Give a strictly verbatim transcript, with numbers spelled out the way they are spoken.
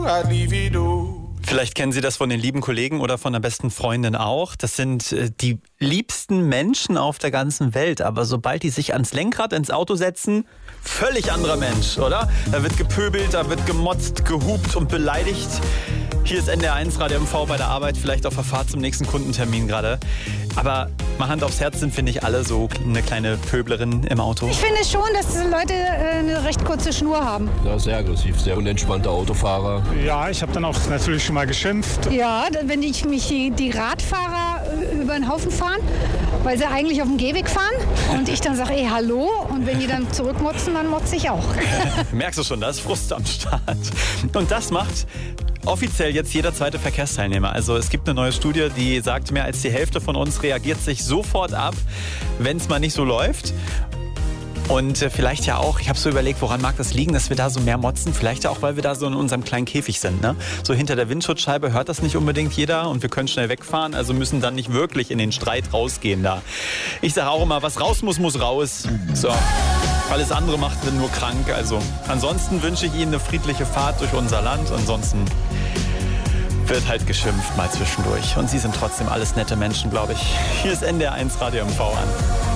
Vielleicht kennen Sie das von den lieben Kollegen oder von der besten Freundin auch. Das sind äh, die liebsten Menschen auf der ganzen Welt. Aber sobald die sich ans Lenkrad ins Auto setzen, völlig anderer Mensch, oder? Da wird gepöbelt, da wird gemotzt, gehupt und beleidigt. Hier ist N D R eins Radio M V bei der Arbeit, vielleicht auf der Fahrt zum nächsten Kundentermin gerade. Aber mal Hand aufs Herz, sind, finde ich, alle so eine kleine Pöblerin im Auto. Ich finde schon, dass die Leute eine recht kurze Schnur haben. Ja, sehr aggressiv, sehr unentspannter Autofahrer. Ja, ich habe dann auch natürlich schon mal geschimpft. Ja, wenn ich mich die Radfahrer über den Haufen fahren, weil sie eigentlich auf dem Gehweg fahren und ich dann sage, ey, hallo, und wenn die dann zurückmotzen, dann motze ich auch. Merkst du schon, da ist Frust am Start. Und das macht offiziell jetzt jeder zweite Verkehrsteilnehmer. Also es gibt eine neue Studie, die sagt, mehr als die Hälfte von uns reagiert sich sofort ab, wenn es mal nicht so läuft. Und äh, vielleicht ja auch, ich habe so überlegt, woran mag das liegen, dass wir da so mehr motzen? Vielleicht ja auch, weil wir da so in unserem kleinen Käfig sind. Ne? So hinter der Windschutzscheibe hört das nicht unbedingt jeder und wir können schnell wegfahren, also müssen dann nicht wirklich in den Streit rausgehen da. Ich sage auch immer, was raus muss, muss raus. So. Alles andere macht dann nur krank. Also ansonsten wünsche ich Ihnen eine friedliche Fahrt durch unser Land. Ansonsten wird halt geschimpft mal zwischendurch. Und Sie sind trotzdem alles nette Menschen, glaube ich. Hier ist N D R eins Radio M V an.